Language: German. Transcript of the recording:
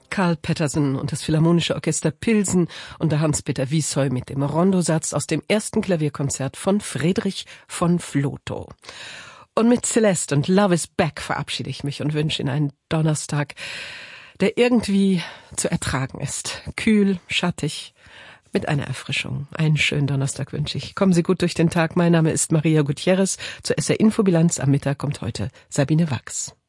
Karl Pettersen und das Philharmonische Orchester Pilsen unter Hans-Peter Wiesheu mit dem Rondosatz aus dem ersten Klavierkonzert von Friedrich von Flotow. Und mit Celeste und Love is Back verabschiede ich mich und wünsche Ihnen einen Donnerstag, der irgendwie zu ertragen ist. Kühl, schattig, mit einer Erfrischung. Einen schönen Donnerstag wünsche ich. Kommen Sie gut durch den Tag. Mein Name ist Maria Gutierrez. Zur SR Infobilanz am Mittag kommt heute Sabine Wachs.